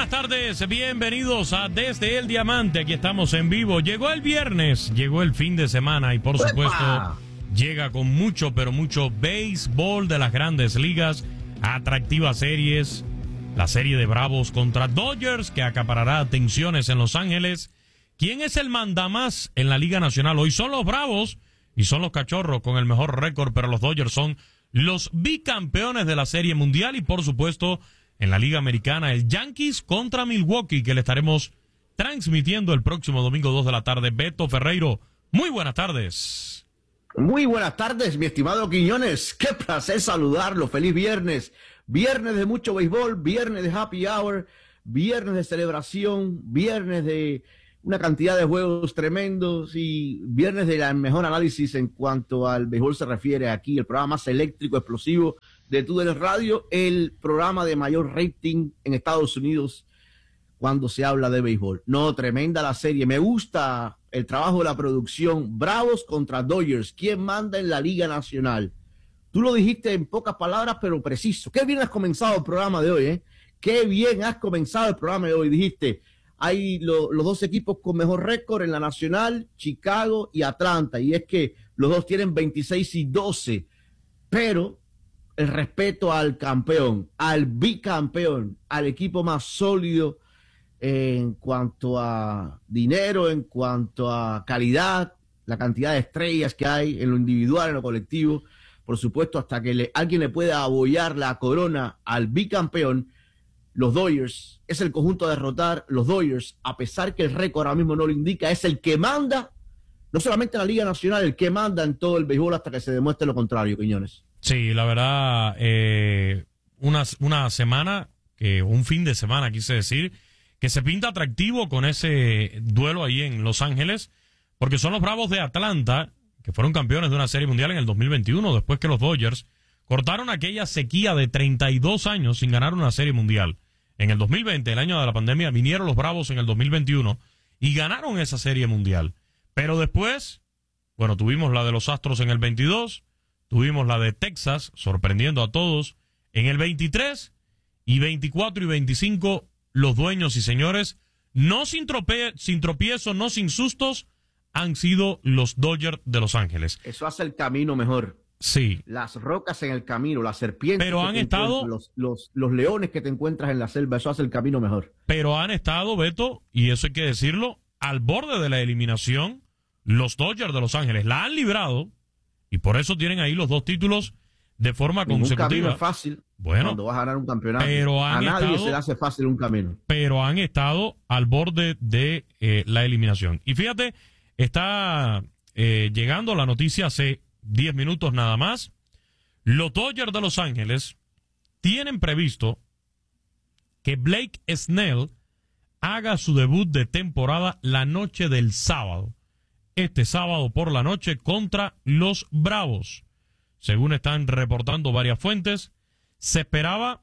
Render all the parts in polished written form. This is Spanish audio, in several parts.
buenas tardes, bienvenidos a Desde el Diamante, aquí estamos en vivo. Llegó el viernes, llegó el fin de semana y por supuesto llega con mucho, pero mucho béisbol de las grandes ligas, atractivas series, la serie de Bravos contra Dodgers que acaparará atenciones en Los Ángeles. ¿Quién es el mandamás en la Liga Nacional? Hoy son los Bravos y son los Cachorros con el mejor récord, pero los Dodgers son los bicampeones de la Serie Mundial y por supuesto en la Liga Americana el Yankees contra Milwaukee que le estaremos transmitiendo el próximo domingo 2 de la tarde. Beto Ferreiro, muy buenas tardes. Muy buenas tardes, mi estimado Quiñones. Qué placer saludarlo. Feliz viernes. Viernes de mucho béisbol, viernes de happy hour, viernes de celebración, viernes de una cantidad de juegos tremendos y viernes del mejor análisis en cuanto al béisbol se refiere aquí, el programa más eléctrico, explosivo de TUDN Radio, el programa de mayor rating en Estados Unidos cuando se habla de béisbol. No, tremenda la serie. Me gusta el trabajo de la producción. Bravos contra Dodgers. ¿Quién manda en la Liga Nacional? Tú lo dijiste en pocas palabras, pero preciso. Qué bien has comenzado el programa de hoy, ¿eh? Qué bien has comenzado el programa de hoy. Dijiste, hay los dos equipos con mejor récord en la Nacional, Chicago y Atlanta. Y es que los dos tienen 26 y 12. Pero el respeto al campeón, al bicampeón, al equipo más sólido en cuanto a dinero, en cuanto a calidad, la cantidad de estrellas que hay en lo individual, en lo colectivo, por supuesto, hasta que alguien le pueda abollar la corona al bicampeón, los Dodgers es el conjunto a derrotar. Los Dodgers, a pesar que el récord ahora mismo no lo indica, es el que manda, no solamente en la Liga Nacional, el que manda en todo el béisbol hasta que se demuestre lo contrario, Quiñones. Sí, la verdad, una semana, un fin de semana, quise decir, que se pinta atractivo con ese duelo ahí en Los Ángeles, porque son los Bravos de Atlanta, que fueron campeones de una Serie Mundial en el 2021, después que los Dodgers cortaron aquella sequía de 32 años sin ganar una Serie Mundial. En el 2020, el año de la pandemia, vinieron los Bravos en el 2021 y ganaron esa Serie Mundial. Pero después, bueno, tuvimos la de los Astros en el 22, tuvimos la de Texas, sorprendiendo a todos, en el 23, y 24 y 25, los dueños y señores, no sin tropiezo, no sin sustos, han sido los Dodgers de Los Ángeles. Eso hace el camino mejor. Sí. Las rocas en el camino, las serpientes, pero han estado los leones que te encuentras en la selva, eso hace el camino mejor. Pero han estado, Beto, y eso hay que decirlo, al borde de la eliminación, los Dodgers de Los Ángeles la han librado, y por eso tienen ahí los dos títulos de forma consecutiva. Un camino es fácil. Bueno, cuando vas a ganar un campeonato, pero a nadie se le hace fácil un camino. Pero han estado al borde de la eliminación. Y fíjate, está llegando la noticia hace 10 minutos nada más. Los Dodgers de Los Ángeles tienen previsto que Blake Snell haga su debut de temporada la noche del sábado. Este sábado por la noche contra los Bravos. Según están reportando varias fuentes, se esperaba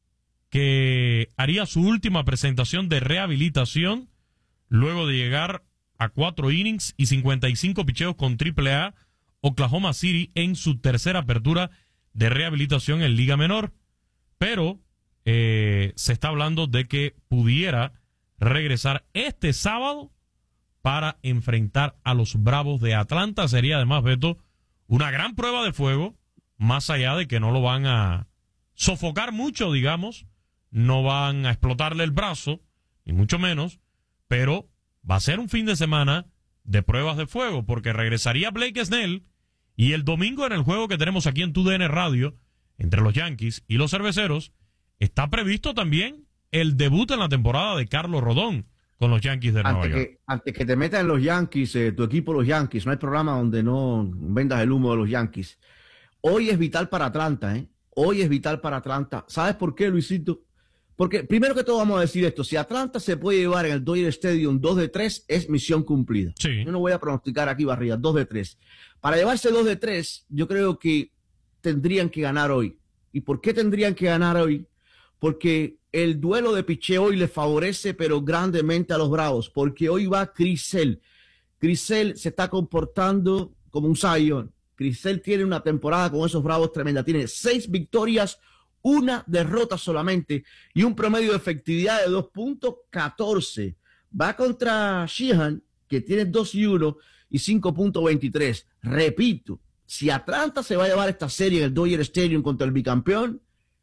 que haría su última presentación de rehabilitación luego de llegar a 4 innings y 55 picheos con AAA Oklahoma City en su tercera apertura de rehabilitación en Liga Menor. Pero se está hablando de que pudiera regresar este sábado para enfrentar a los Bravos de Atlanta. Sería además, Beto, una gran prueba de fuego, más allá de que no lo van a sofocar mucho, digamos, no van a explotarle el brazo, ni mucho menos, pero va a ser un fin de semana de pruebas de fuego, porque regresaría Blake Snell, y el domingo en el juego que tenemos aquí en TUDN Radio, entre los Yankees y los Cerveceros, está previsto también el debut en la temporada de Carlos Rodón con los Yankees de Nueva York. Antes que te metas en los Yankees, tu equipo los Yankees, no hay programa donde no vendas el humo de los Yankees. Hoy es vital para Atlanta, ¿eh? Hoy es vital para Atlanta. ¿Sabes por qué, Luisito? Porque primero que todo vamos a decir esto, si Atlanta se puede llevar en el Dodger Stadium 2-3, es misión cumplida. Sí. Yo no voy a pronosticar aquí barridas, 2-3. Para llevarse 2-3, yo creo que tendrían que ganar hoy. ¿Y por qué tendrían que ganar hoy? Porque el duelo de picheo hoy le favorece, pero grandemente a los Bravos, porque hoy va Chris Sale. Chris Sale se está comportando como un Cy Young. Chris Sale tiene una temporada con esos Bravos tremenda. Tiene 6 victorias, una derrota solamente y un promedio de efectividad de 2.14. Va contra Sheehan, que tiene 2-1 y 5.23. Repito, si Atlanta se va a llevar esta serie en el Dodger Stadium contra el bicampeón,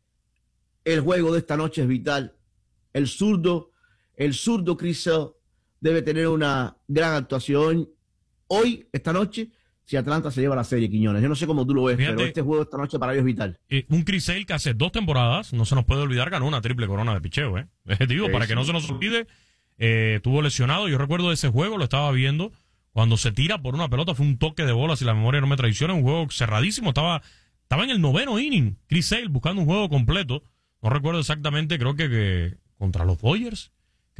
el juego de esta noche es vital. El zurdo Chris Sale debe tener una gran actuación hoy, esta noche, si Atlanta se lleva la serie, Quiñones. Yo no sé cómo tú lo ves, pero este juego esta noche para ellos es vital. Un Chris Sale que hace 2 temporadas, no se nos puede olvidar, ganó una triple corona de picheo, Digo, para que no se nos olvide, estuvo lesionado. Yo recuerdo ese juego, lo estaba viendo, cuando se tira por una pelota, fue un toque de bola, si la memoria no me traiciona, un juego cerradísimo, estaba en el 9º inning, Chris Sale buscando un juego completo, no recuerdo exactamente, creo que contra los Dodgers,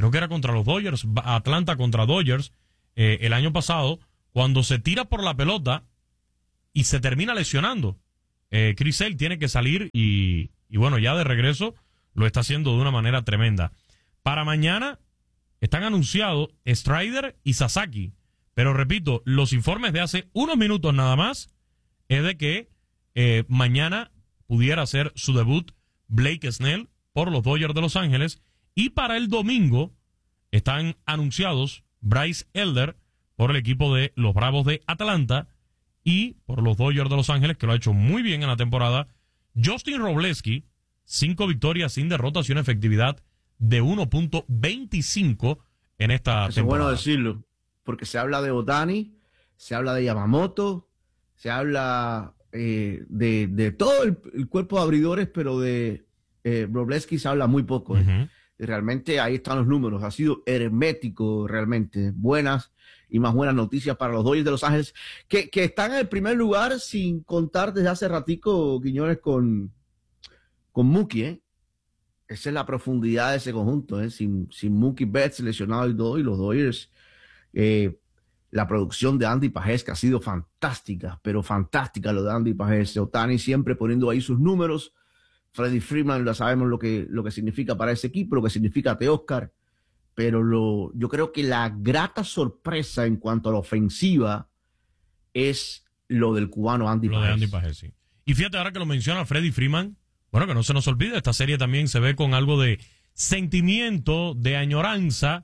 Atlanta contra Dodgers, el año pasado, cuando se tira por la pelota y se termina lesionando. Chris Sale tiene que salir y bueno, ya de regreso lo está haciendo de una manera tremenda. Para mañana están anunciados Strider y Sasaki, pero repito, los informes de hace unos minutos nada más es de que mañana pudiera hacer su debut Blake Snell por los Dodgers de Los Ángeles, y para el domingo están anunciados Bryce Elder por el equipo de los Bravos de Atlanta y por los Dodgers de Los Ángeles, que lo ha hecho muy bien en la temporada, Justin Robleski, 5 victorias sin derrotas y una efectividad de 1.25 en esta temporada. Es bueno decirlo, porque se habla de Ohtani, se habla de Yamamoto, se habla de todo el cuerpo de abridores, pero de Robleski se habla muy poco. Y realmente ahí están los números. Ha sido hermético realmente. Buenas y más buenas noticias para los Dodgers de Los Ángeles, que están en el primer lugar sin contar desde hace ratico, Quiñones, con Mookie, Esa es la profundidad de ese conjunto, sin Mookie Betts lesionado y todo, y los Dodgers, la producción de Andy Pajés, que ha sido fantástica, pero fantástica lo de Andy Pajés. Ohtani siempre poniendo ahí sus números. Freddie Freeman, ya sabemos lo que significa para ese equipo, lo que significa Teóscar, pero yo creo que la grata sorpresa en cuanto a la ofensiva es lo del cubano Andy Pajés. Lo de Andy Pajés, sí. Y fíjate, ahora que lo menciona Freddie Freeman, bueno, que no se nos olvide, esta serie también se ve con algo de sentimiento, de añoranza,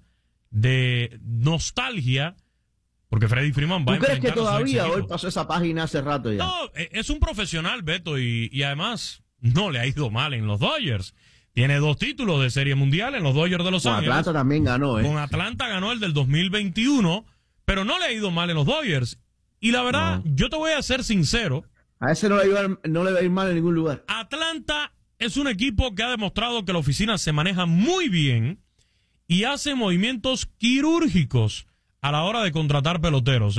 de nostalgia, porque Freddie Freeman va a enfrentar. ¿Tú crees que todavía hoy pasó esa página hace rato ya? No, es un profesional, Beto, y además no le ha ido mal en los Dodgers. Tiene 2 títulos de Serie Mundial en los Dodgers de Los Ángeles. Con Atlanta también ganó, Con Atlanta ganó el del 2021, pero no le ha ido mal en los Dodgers. Y la verdad, yo te voy a ser sincero. A ese no le va a ir mal en ningún lugar. Atlanta es un equipo que ha demostrado que la oficina se maneja muy bien y hace movimientos quirúrgicos a la hora de contratar peloteros,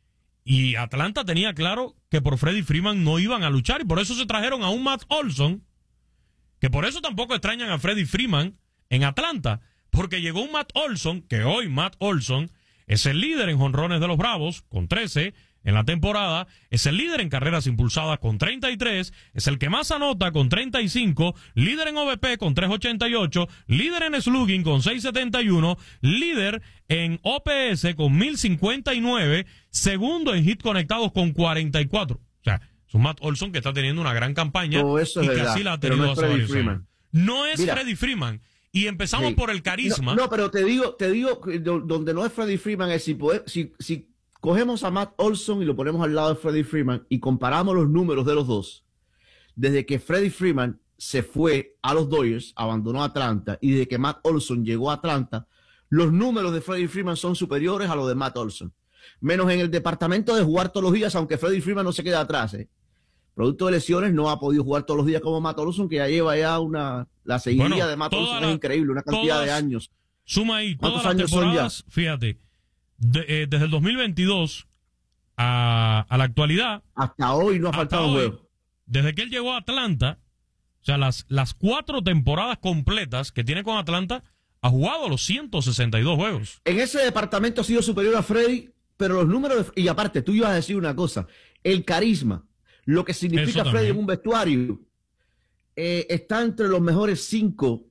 Y Atlanta tenía claro que por Freddie Freeman no iban a luchar, y por eso se trajeron a un Matt Olson, que por eso tampoco extrañan a Freddie Freeman en Atlanta, porque llegó un Matt Olson, que hoy Matt Olson es el líder en jonrones de los Bravos, con 13 en la temporada, es el líder en carreras impulsadas con 33, es el que más anota con 35, líder en OVP con 388, líder en slugging con 671, líder en OPS con 1059, segundo en hit conectados con 44. O sea, es un Matt Olson que está teniendo una gran campaña y que así la ha tenido hace varios años. No es Freddie Freeman. Y empezamos por el carisma. No, pero te digo, donde no es Freddie Freeman es si cogemos a Matt Olson y lo ponemos al lado de Freddie Freeman y comparamos los números de los dos, desde que Freddie Freeman se fue a los Dodgers, abandonó Atlanta, y desde que Matt Olson llegó a Atlanta, los números de Freddie Freeman son superiores a los de Matt Olson. Menos en el departamento de jugar todos los días, aunque Freddie Freeman no se queda atrás. Producto de lesiones, no ha podido jugar todos los días como Matt Olson, que ya lleva la seguidilla de Matt Olson es increíble, una cantidad de años. Suma ahí todas las temporadas, fíjate, desde el 2022 a la actualidad. Hasta hoy no ha faltado juego. Desde que él llegó a Atlanta, o sea, las 4 temporadas completas que tiene con Atlanta, ha jugado los 162 juegos. En ese departamento ha sido superior a Freddie, pero los números, y aparte, tú ibas a decir una cosa, el carisma, lo que significa Freddie en un vestuario, está entre los mejores 5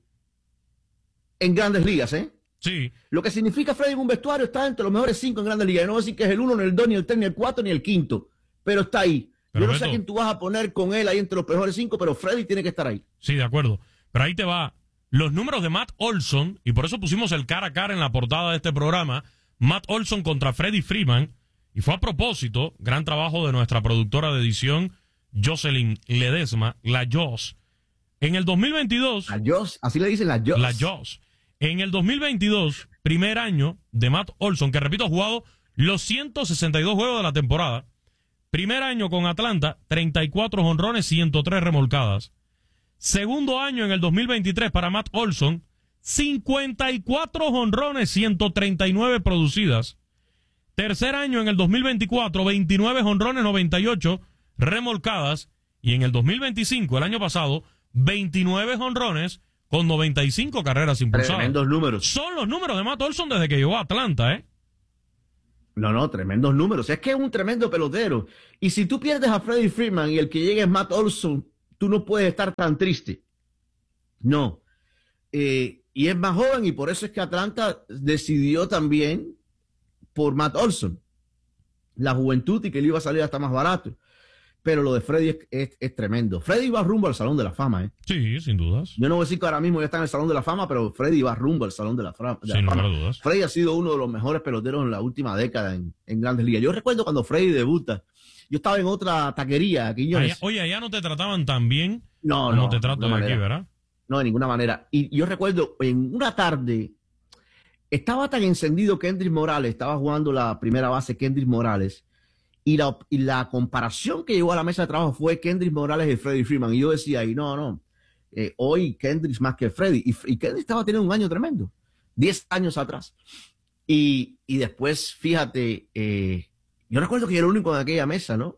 en Grandes Ligas, Sí. Lo que significa Freddie en un vestuario está entre los mejores 5 en Grandes Ligas. No voy a decir que es el 1, ni el 2, ni el 3, ni el 4, ni el 5, pero está ahí. Yo no sé a quién tú vas a poner con él ahí entre los mejores 5, pero Freddy tiene que estar ahí. Sí, de acuerdo. Pero ahí te va. Los números de Matt Olson, y por eso pusimos el cara a cara en la portada de este programa, Matt Olson contra Freddie Freeman, y fue a propósito, gran trabajo de nuestra productora de edición, Jocelyn Ledesma, la Joss. En el 2022... La Joss, así le dicen la Joss. La Joss. En el 2022, primer año de Matt Olson, que repito, ha jugado los 162 juegos de la temporada. Primer año con Atlanta, 34 jonrones, 103 remolcadas. Segundo año en el 2023 para Matt Olson, 54 jonrones, 139 producidas. Tercer año en el 2024, 29 jonrones, 98 remolcadas. Y en el 2025, el año pasado, 29 jonrones con 95 carreras impulsadas. Tremendos números. Son los números de Matt Olson desde que llegó a Atlanta, ¿eh? No, tremendos números. Es que es un tremendo pelotero. Y si tú pierdes a Freddie Freeman y el que llegue es Matt Olson, tú no puedes estar tan triste. No. Y es más joven y por eso es que Atlanta decidió también por Matt Olson. La juventud y que él iba a salir hasta más barato. Pero lo de Freddy es tremendo. Freddy va rumbo al Salón de la Fama, ¿eh? Sí, sin dudas. Yo no voy a decir que ahora mismo ya está en el Salón de la Fama, pero Freddy va rumbo al Salón de la Fama. Sin lugar a dudas. Freddy ha sido uno de los mejores peloteros en la última década en Grandes Ligas. Yo recuerdo cuando Freddy debuta. Yo estaba en otra taquería, Quiñones. Oye, allá no te trataban tan bien como no te trato de aquí, ¿verdad? No, de ninguna manera. Y yo recuerdo en una tarde, estaba tan encendido Kendrys Morales, estaba jugando la primera base Kendrys Morales, y la comparación que llegó a la mesa de trabajo fue Kendrys Morales y Freddie Freeman. Y yo decía ahí, hoy Kendrys más que Freddie. Y Kendrys estaba teniendo un año tremendo, 10 años atrás. Y después, fíjate, yo recuerdo que yo era el único en aquella mesa, ¿no?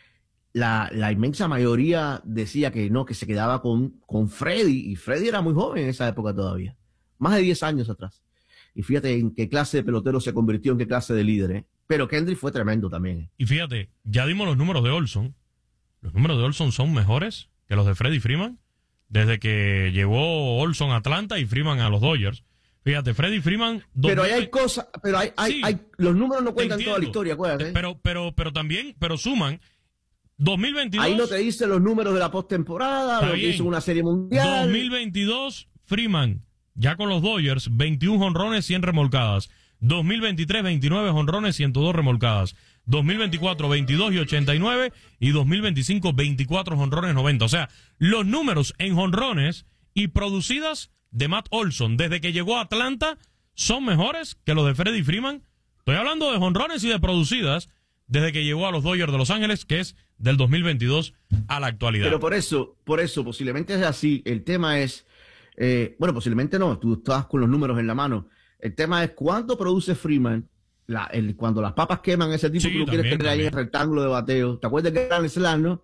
La inmensa mayoría decía que no, que se quedaba con Freddie. Y Freddie era muy joven en esa época todavía, más de 10 años atrás. Y fíjate en qué clase de pelotero se convirtió, en qué clase de líder, ¿eh? Pero Kendrys fue tremendo también. Y fíjate, ya dimos los números de Olson. Los números de Olson son mejores que los de Freddie Freeman desde que llegó Olson a Atlanta y Freeman a los Dodgers. Fíjate, Freddie Freeman... Pero ahí hay cosas, pero sí, los números no cuentan toda la historia, acuérdate. Pero también suman 2022... Ahí no te dice los números de la postemporada, lo que hizo una serie mundial. 2022, Freeman, ya con los Dodgers, 21 jonrones, 100 remolcadas. 2023, 29 jonrones, 102 remolcadas. 2024, 22 y 89. Y 2025, 24 jonrones, 90. O sea, los números en jonrones y producidas de Matt Olson desde que llegó a Atlanta son mejores que los de Freddie Freeman. Estoy hablando de jonrones y de producidas desde que llegó a los Dodgers de Los Ángeles, que es del 2022 a la actualidad. Pero por eso, posiblemente es así. El tema es, posiblemente no, tú estás con los números en la mano. El tema es cuánto produce Freeman cuando las papas queman, ese tipo que tú quieres tener ahí en el rectángulo de bateo. ¿Te acuerdas que era el slam, no?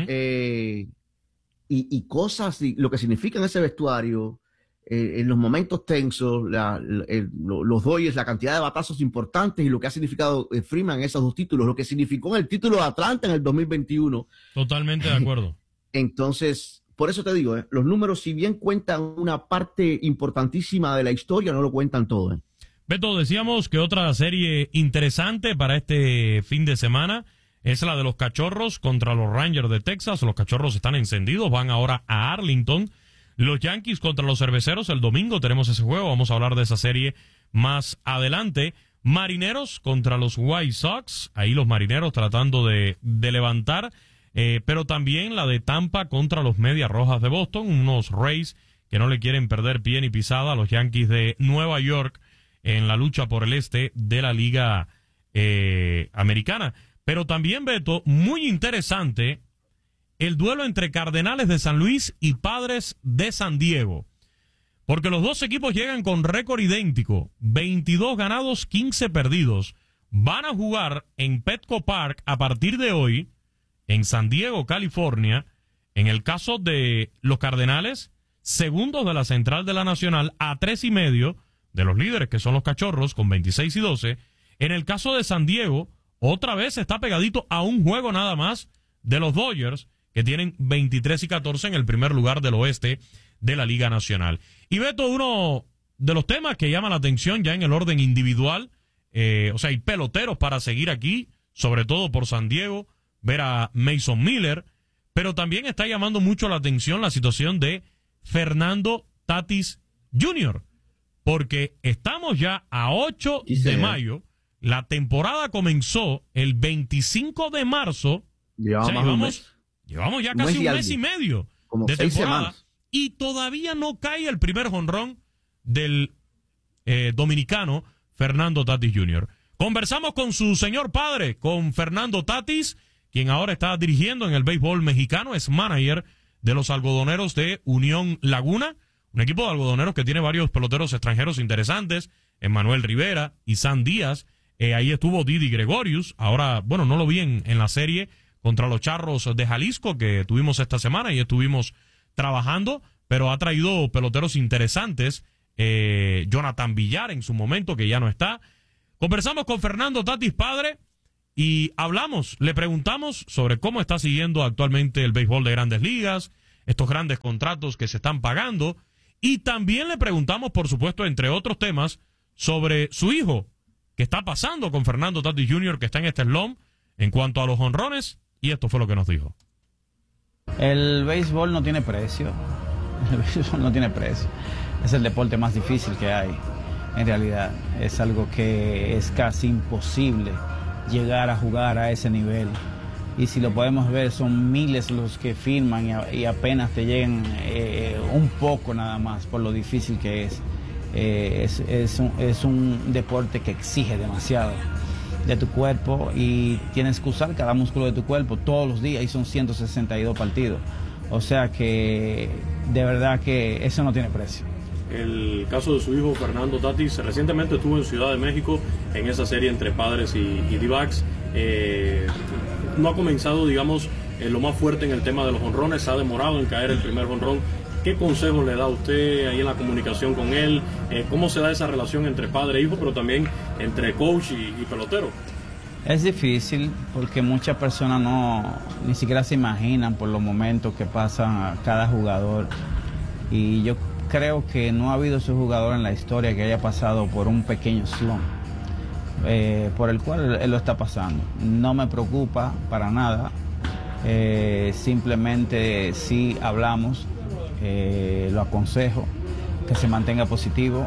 Y cosas, y lo que significa en ese vestuario, en los momentos tensos, los Dodgers, la cantidad de batazos importantes y lo que ha significado Freeman en esos dos títulos, lo que significó en el título de Atlanta en el 2021. Totalmente de acuerdo. Entonces, por eso te digo, los números, si bien cuentan una parte importantísima de la historia, no lo cuentan todo. Beto, decíamos que otra serie interesante para este fin de semana es la de los Cachorros contra los Rangers de Texas. Los Cachorros están encendidos, van ahora a Arlington. Los Yankees contra los Cerveceros, el domingo tenemos ese juego, vamos a hablar de esa serie más adelante. Marineros contra los White Sox, ahí los Marineros tratando de levantar, pero también la de Tampa contra los Medias Rojas de Boston, unos Rays que no le quieren perder pie ni pisada a los Yankees de Nueva York en la lucha por el este de la Liga Americana. Pero también, Beto, muy interesante el duelo entre Cardenales de San Luis y Padres de San Diego. Porque los dos equipos llegan con récord idéntico, 22 ganados, 15 perdidos. Van a jugar en Petco Park a partir de hoy, en San Diego, California. En el caso de los Cardenales, segundos de la Central de la Nacional, a 3.5 de los líderes que son los Cachorros, con 26 y 12. En el caso de San Diego, otra vez está pegadito a un juego nada más de los Dodgers, que tienen 23 y 14 en el primer lugar del oeste de la Liga Nacional. Y Beto, uno de los temas que llama la atención ya en el orden individual, hay peloteros para seguir aquí, sobre todo por San Diego, ver a Mason Miller, pero también está llamando mucho la atención la situación de Fernando Tatis Jr., porque estamos ya a 8 de mayo, la temporada comenzó el 25 de marzo, llevamos ya casi un mes y medio de temporada, y todavía no cae el primer jonrón del dominicano Fernando Tatis Jr. Conversamos con su señor padre, con Fernando Tatis, quien ahora está dirigiendo en el béisbol mexicano, es manager de los algodoneros de Unión Laguna, un equipo de algodoneros que tiene varios peloteros extranjeros interesantes, Emmanuel Rivera, Isan Díaz, ahí estuvo Didi Gregorius, ahora, bueno, no lo vi en la serie contra los Charros de Jalisco que tuvimos esta semana y estuvimos trabajando, pero ha traído peloteros interesantes, Jonathan Villar en su momento, que ya no está. Conversamos con Fernando Tatis padre y le preguntamos sobre cómo está siguiendo actualmente el béisbol de Grandes Ligas, estos grandes contratos que se están pagando, y también le preguntamos, por supuesto, entre otros temas, sobre su hijo, que está pasando con Fernando Tatis Jr., que está en este slump en cuanto a los jonrones, y esto fue lo que nos dijo. El béisbol no tiene precio, el béisbol no tiene precio, es el deporte más difícil que hay, en realidad, es algo que es casi imposible llegar a jugar a ese nivel, y si lo podemos ver son miles los que firman y apenas te llegan un poco nada más por lo difícil que es. Es un deporte que exige demasiado de tu cuerpo y tienes que usar cada músculo de tu cuerpo todos los días y son 162 partidos, o sea que de verdad que eso no tiene precio. El caso de su hijo Fernando Tatis recientemente estuvo en Ciudad de México en esa serie entre Padres y D-backs. No ha comenzado, digamos, lo más fuerte en el tema de los jonrones, ha demorado en caer el primer jonrón. ¿Qué consejo le da usted ahí en la comunicación con él? ¿Cómo se da esa relación entre padre e hijo, pero también entre coach y pelotero? Es difícil porque muchas personas ni siquiera se imaginan por los momentos que pasan a cada jugador, y yo creo que no ha habido ese jugador en la historia que haya pasado por un pequeño slump por el cual él lo está pasando. No me preocupa para nada, simplemente si hablamos, lo aconsejo que se mantenga positivo,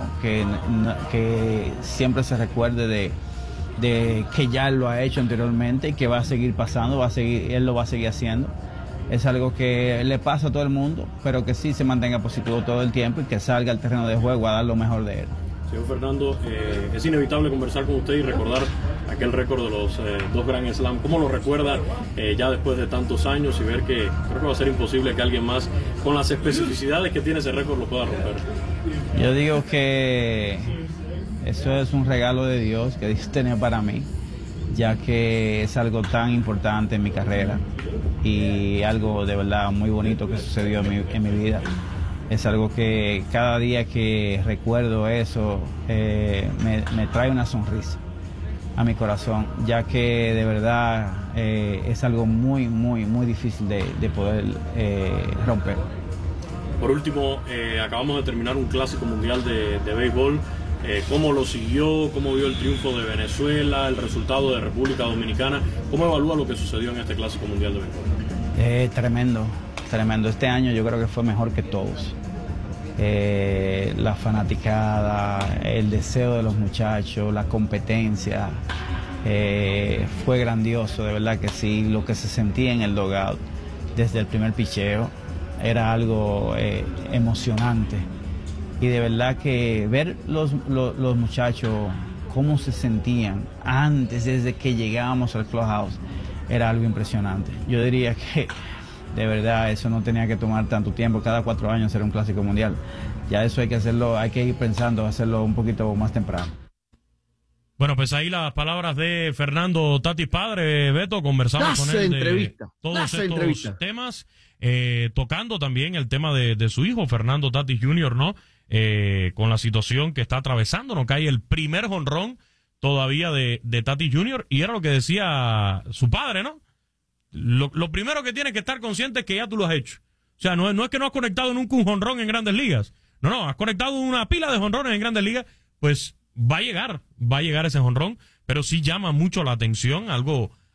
que siempre se recuerde de que ya lo ha hecho anteriormente y que va a seguir pasando, él lo va a seguir haciendo. Es algo que le pasa a todo el mundo, pero que sí se mantenga positivo todo el tiempo y que salga al terreno de juego a dar lo mejor de él. Señor Fernando, es inevitable conversar con usted y recordar aquel récord de los 2 Grand Slam. ¿Cómo lo recuerda ya después de tantos años y ver que creo que va a ser imposible que alguien más, con las especificidades que tiene ese récord, lo pueda romper? Yo digo que eso es un regalo de Dios que Dios tenía para mí, ya que es algo tan importante en mi carrera y algo de verdad muy bonito que sucedió en mi vida. Es algo que cada día que recuerdo eso me trae una sonrisa a mi corazón, ya que de verdad es algo muy, muy, muy difícil de poder romper. Por último, acabamos de terminar un clásico mundial de béisbol. ¿Cómo lo siguió? ¿Cómo vio el triunfo de Venezuela, el resultado de República Dominicana? ¿Cómo evalúa lo que sucedió en este clásico mundial de béisbol? Tremendo. Este año yo creo que fue mejor que todos. La fanaticada, el deseo de los muchachos, la competencia, fue grandioso, de verdad que sí. Lo que se sentía en el dugout desde el primer picheo era algo emocionante, y de verdad que ver los muchachos cómo se sentían antes, desde que llegábamos al clubhouse, era algo impresionante. Yo diría que de verdad eso no tenía que tomar tanto tiempo, cada 4 años era un clásico mundial. Ya eso hay que hacerlo, hay que ir pensando, hacerlo un poquito más temprano. Bueno, pues ahí las palabras de Fernando Tatis padre, Beto, conversamos con él de todos estos temas, tocando también el tema de su hijo, Fernando Tatis Jr., ¿no? Con la situación que está atravesando, no cae el primer jonrón todavía de Tatis Jr., y era lo que decía su padre, ¿no? Lo primero que tienes que estar consciente es que ya tú lo has hecho. O sea, no es que no has conectado nunca un jonrón en Grandes Ligas. No, has conectado una pila de jonrones en Grandes Ligas, pues va a llegar ese jonrón, pero sí llama mucho la atención, algo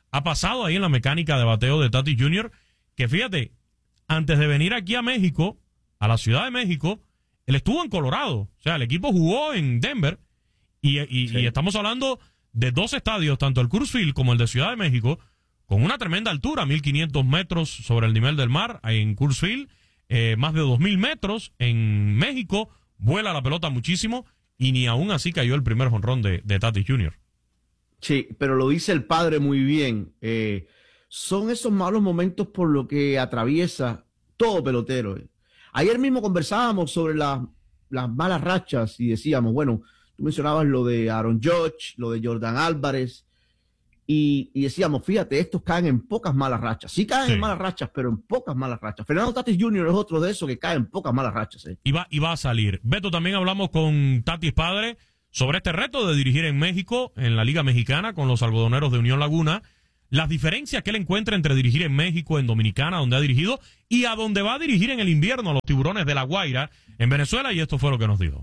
ha pasado ahí en la mecánica de bateo de Tatis Jr., que fíjate, antes de venir aquí a México, a la Ciudad de México, él estuvo en Colorado. O sea, el equipo jugó en Denver y estamos hablando de 2 estadios, tanto el Coors Field como el de Ciudad de México, con una tremenda altura, 1.500 metros sobre el nivel del mar en Coors Field, más de 2.000 metros en México, vuela la pelota muchísimo y ni aún así cayó el primer jonrón de Tatis Jr. Sí, pero lo dice el padre muy bien. Son esos malos momentos por lo que atraviesa todo pelotero. Ayer mismo conversábamos sobre las malas rachas y decíamos, bueno, tú mencionabas lo de Aaron Judge, lo de Jordan Álvarez, y decíamos, fíjate, estos caen en pocas malas rachas. Sí caen en malas rachas, pero en pocas malas rachas. Fernando Tatis Jr. es otro de esos que caen en pocas malas rachas. Y va a salir. Beto, también hablamos con Tatis padre sobre este reto de dirigir en México, en la Liga Mexicana, con los algodoneros de Unión Laguna, las diferencias que él encuentra entre dirigir en México, en Dominicana, donde ha dirigido, y a donde va a dirigir en el invierno, a los Tiburones de La Guaira, en Venezuela, y esto fue lo que nos dijo.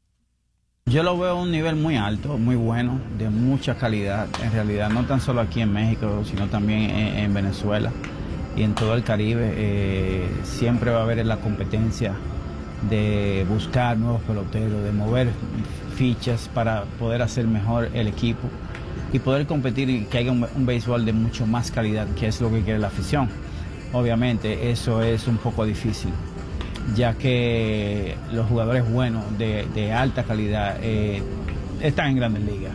Yo lo veo a un nivel muy alto, muy bueno, de mucha calidad, en realidad, no tan solo aquí en México, sino también en Venezuela y en todo el Caribe. Siempre va a haber la competencia de buscar nuevos peloteros, de mover fichas para poder hacer mejor el equipo y poder competir y que haya un béisbol de mucho más calidad, que es lo que quiere la afición. Obviamente eso es un poco difícil, ya que los jugadores buenos de alta calidad están en Grandes Ligas.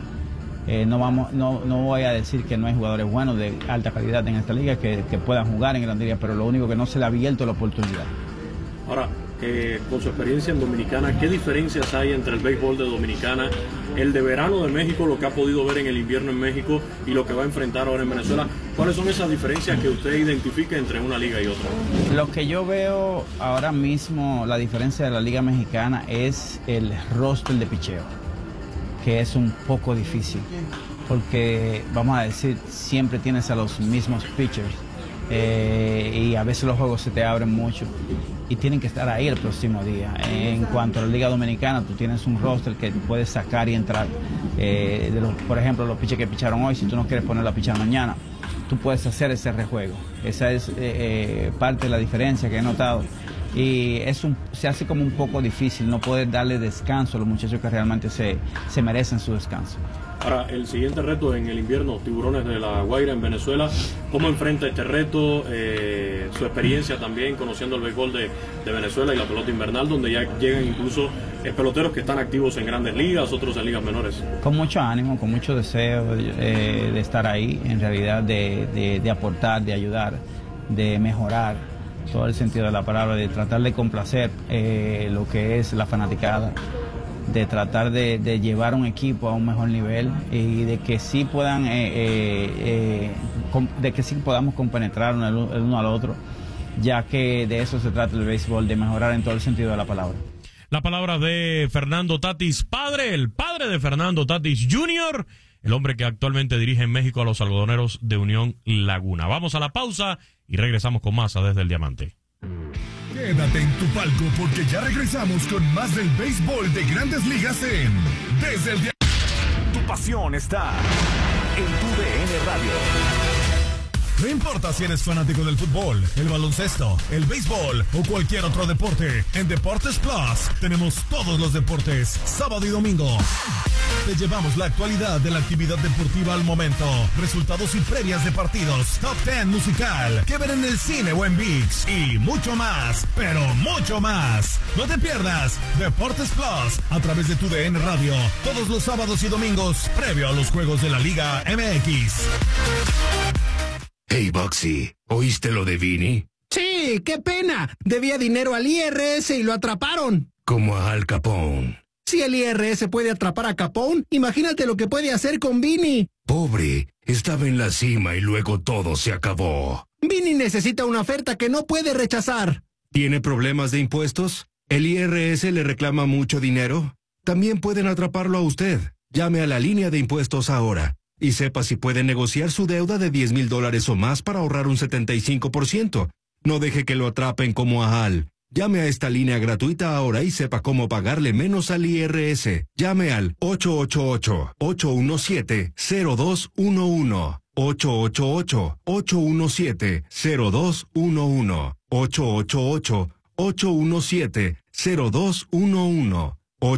No voy a decir que no hay jugadores buenos de alta calidad en esta liga que puedan jugar en Grandes Ligas, pero lo único que no se le ha abierto la oportunidad. Ahora, con su experiencia en Dominicana, ¿qué diferencias hay entre el béisbol de Dominicana, el de verano de México, lo que ha podido ver en el invierno en México y lo que va a enfrentar ahora en Venezuela? ¿Cuáles son esas diferencias que usted identifica entre una liga y otra? Lo que yo veo ahora mismo, la diferencia de la liga mexicana es el roster de picheo, que es un poco difícil, porque vamos a decir, siempre tienes a los mismos pitchers y a veces los juegos se te abren mucho y tienen que estar ahí el próximo día. En cuanto a la Liga Dominicana, tú tienes un roster que puedes sacar y entrar. Por ejemplo, los pitchers que picharon hoy, si tú no quieres ponerlo a pichar mañana, tú puedes hacer ese rejuego. Esa es parte de la diferencia que he notado. Y se hace como un poco difícil no poder darle descanso a los muchachos que realmente se merecen su descanso. Ahora, el siguiente reto en el invierno, Tiburones de La Guaira en Venezuela, ¿cómo enfrenta este reto? Su experiencia también conociendo el béisbol de Venezuela y la pelota invernal, donde ya llegan incluso peloteros que están activos en grandes ligas, otros en ligas menores. Con mucho ánimo, con mucho deseo de estar ahí, en realidad de aportar, de ayudar, de mejorar todo el sentido de la palabra, de tratar de complacer lo que es la fanaticada, de tratar de llevar un equipo a un mejor nivel y de que sí puedan de que sí podamos compenetrar el uno al otro, ya que de eso se trata el béisbol, de mejorar en todo el sentido de la palabra. La palabra de Fernando Tatis padre, el padre de Fernando Tatis Jr., el hombre que actualmente dirige en México a los algodoneros de Unión Laguna. Vamos a la pausa y regresamos con más a Desde el Diamante. Quédate en tu palco porque ya regresamos con más del béisbol de Grandes Ligas en Desde el Diamante. Tu pasión está en tu DN Radio. No importa si eres fanático del fútbol, el baloncesto, el béisbol o cualquier otro deporte, en Deportes Plus tenemos todos los deportes, sábado y domingo. Te llevamos la actualidad de la actividad deportiva al momento, resultados y previas de partidos, top 10 musical, que ver en el cine o en ViX y mucho más, pero mucho más. No te pierdas Deportes Plus a través de tu DN Radio, todos los sábados y domingos, previo a los juegos de la Liga MX. Hey, Boxy, ¿oíste lo de Vini? Sí, qué pena. Debía dinero al IRS y lo atraparon. Como a Al Capone. Si el IRS puede atrapar a Capone, imagínate lo que puede hacer con Vini. Pobre, estaba en la cima y luego todo se acabó. Vini necesita una oferta que no puede rechazar. ¿Tiene problemas de impuestos? ¿El IRS le reclama mucho dinero? También pueden atraparlo a usted. Llame a la línea de impuestos ahora. Y sepa si puede negociar su deuda de $10,000 o más para ahorrar un 75%. No deje que lo atrapen como a Al. Llame a esta línea gratuita ahora y sepa cómo pagarle menos al IRS. Llame al 888-817-0211. 888-817-0211. 888-817-0211.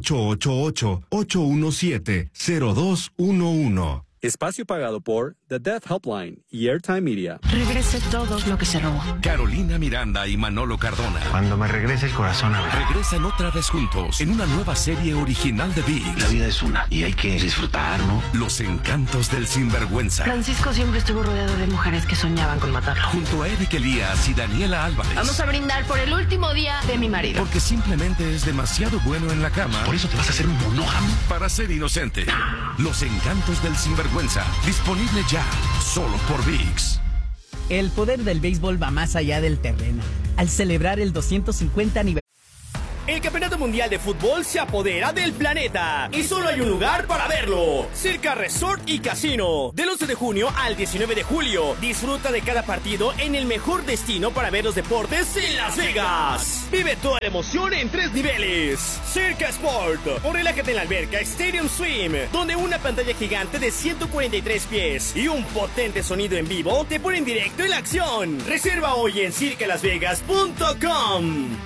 888-817-0211. Espacio pagado por The Death Helpline y Airtime Media. Regrese todo lo que se robó. Carolina Miranda y Manolo Cardona. Cuando me regrese el corazón a ver. Regresan otra vez juntos en una nueva serie original de ViX. La vida es una y hay que disfrutar, ¿no? Los encantos del sinvergüenza. Francisco siempre estuvo rodeado de mujeres que soñaban con matarlo. Junto a Eric Elías y Daniela Álvarez. Vamos a brindar por el último día de mi marido. Porque simplemente es demasiado bueno en la cama. Por eso te vas a hacer un monógamo. Para ser inocente. Los encantos del sinvergüenza. Disponible ya, solo por ViX. El poder del béisbol va más allá del terreno. Al celebrar el 250 aniversario. El Campeonato Mundial de Fútbol se apodera del planeta y solo hay un lugar para verlo. Circa Resort y Casino. Del 11 de junio al 19 de julio. Disfruta de cada partido en el mejor destino para ver los deportes en Las Vegas. Vive toda la emoción en 3 niveles. Circa Sport. O relájate en la alberca Stadium Swim, donde una pantalla gigante de 143 pies y un potente sonido en vivo te ponen directo en la acción. Reserva hoy en circalasvegas.com.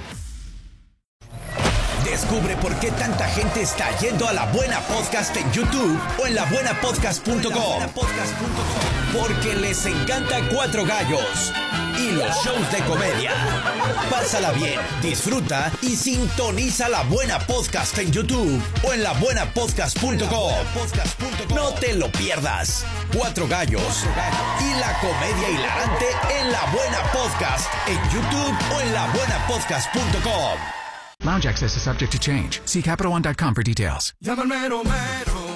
Descubre por qué tanta gente está yendo a La Buena Podcast en YouTube o en labuenapodcast.com. Porque les encanta Cuatro Gallos y los shows de comedia. Pásala bien, disfruta y sintoniza La Buena Podcast en YouTube o en labuenapodcast.com. No te lo pierdas. Cuatro Gallos y la comedia hilarante en La Buena Podcast en YouTube o en labuenapodcast.com. Lounge access is subject to change. See CapitalOne.com for details. Llama al mero mero.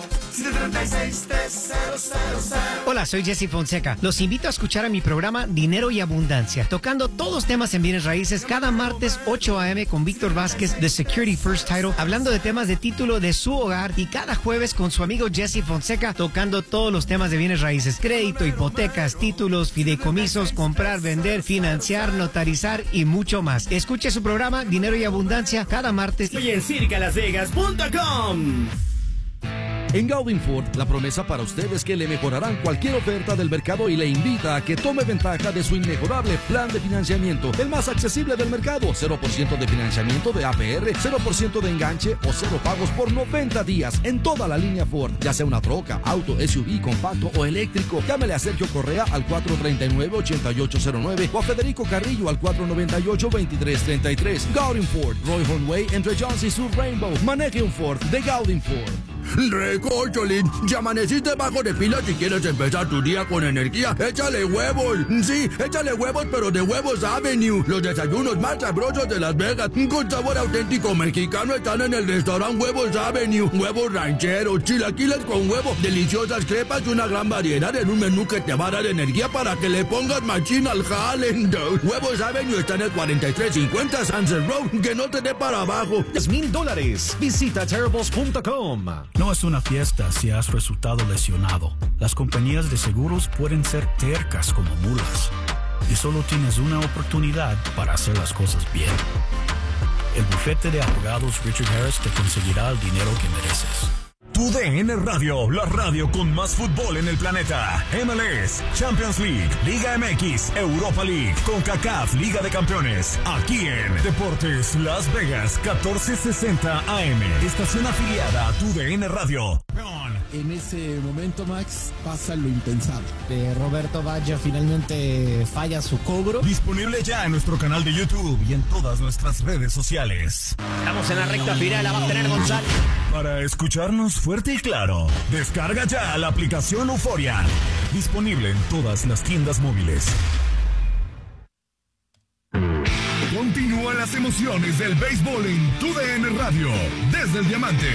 736-3000. Hola, soy Jesse Fonseca. Los invito a escuchar a mi programa Dinero y Abundancia, tocando todos los temas en bienes raíces cada martes 8 a.m. con Víctor Vázquez de Security First Title, hablando de temas de título de su hogar, y cada jueves con su amigo Jesse Fonseca, tocando todos los temas de bienes raíces: crédito, hipotecas, títulos, fideicomisos, comprar, vender, financiar, notarizar y mucho más. Escuche su programa Dinero y Abundancia cada martes. Y en circalasvegas.com. En Gaudin Ford, la promesa para usted es que le mejorarán cualquier oferta del mercado y le invita a que tome ventaja de su inmejorable plan de financiamiento, el más accesible del mercado. 0% de financiamiento de APR, 0% de enganche o 0 pagos por 90 días en toda la línea Ford, ya sea una troca, auto, SUV, compacto o eléctrico. Llámele a Sergio Correa al 439-8809 o a Federico Carrillo al 498-2333. Gaudin Ford, Roy Hornway, entre Johns y Sur Rainbow. Maneje un Ford de Gaudin Ford. Recórcholín, ya amaneciste bajo de pila. Si quieres empezar tu día con energía, échale huevos. Sí, échale huevos, pero de Huevos Avenue. Los desayunos más sabrosos de Las Vegas, con sabor auténtico mexicano, están en el restaurante Huevos Avenue. Huevos rancheros, chilaquiles con huevo, deliciosas crepas y una gran variedad en un menú que te va a dar energía para que le pongas machín al jale. Huevos Avenue está en el 4350 Sunset Road, que no te dé para abajo. $10,000. Visita Terribles.com. No es una fiesta si has resultado lesionado. Las compañías de seguros pueden ser tercas como mulas. Y solo tienes una oportunidad para hacer las cosas bien. El bufete de abogados Richard Harris te conseguirá el dinero que mereces. Tu DN Radio, la radio con más fútbol en el planeta. MLS, Champions League, Liga MX, Europa League, CONCACAF, Liga de Campeones. Aquí en Deportes Las Vegas, 1460 AM. Estación afiliada a Tu DN Radio. En ese momento, Max, pasa lo impensable. Roberto Baggio finalmente falla su cobro. Disponible ya en nuestro canal de YouTube y en todas nuestras redes sociales. Estamos en la recta final, la va a tener González. Para escucharnos fuerte y claro, descarga ya la aplicación Euforia. Disponible en todas las tiendas móviles. Continúan las emociones del béisbol en Tu DN Radio, desde el Diamante.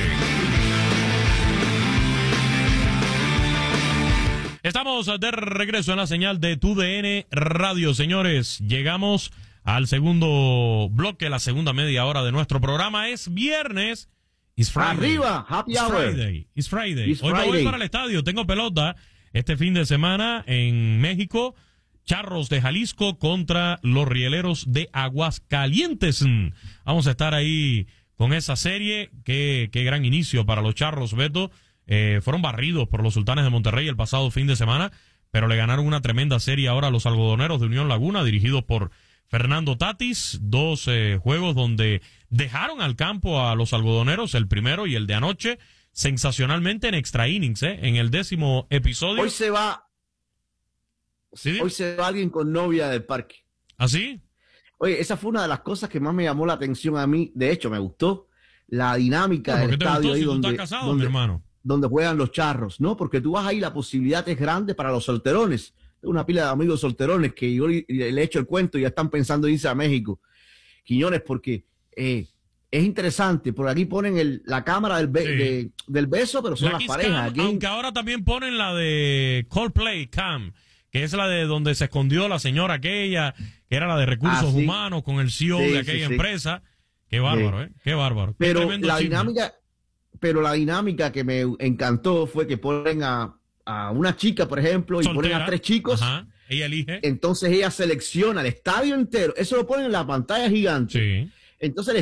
Estamos de regreso en la señal de Tu DN Radio, señores. Llegamos al segundo bloque, la segunda media hora de nuestro programa. Es viernes. It's Friday. Arriba, happy hour. It's Friday. Hoy me voy para el estadio. Tengo pelota este fin de semana en México. Charros de Jalisco contra los Rieleros de Aguascalientes. Vamos a estar ahí con esa serie. Qué gran inicio para los Charros, Beto. Fueron barridos por los Sultanes de Monterrey el pasado fin de semana, pero le ganaron una tremenda serie ahora a los algodoneros de Unión Laguna, dirigidos por Fernando Tatis. 2 juegos donde dejaron al campo a los algodoneros, el primero y el de anoche, sensacionalmente en extra innings, en el 10º episodio. Hoy se va alguien con novia del parque. ¿Ah, sí? Oye, esa fue una de las cosas que más me llamó la atención a mí. De hecho, me gustó la dinámica del estadio ahí donde, casado, mi hermano? Donde juegan los Charros, ¿no? Porque tú vas ahí, la posibilidad es grande para los solterones. Tengo una pila de amigos solterones que yo le he hecho el cuento y ya están pensando en irse a México. Quiñones, porque es interesante. Por aquí ponen la cámara del beso, pero son las parejas. Aquí, aunque ahora también ponen la de Coldplay Cam, que es la de donde se escondió la señora aquella, que era la de recursos humanos con el CEO de aquella empresa. Qué bárbaro, Qué bárbaro. Pero la dinámica que me encantó fue que ponen a una chica, por ejemplo, y ponen a 3 chicos. Ajá. Ella elige. Entonces ella selecciona el estadio entero. Eso lo ponen en la pantalla gigante. Sí. Entonces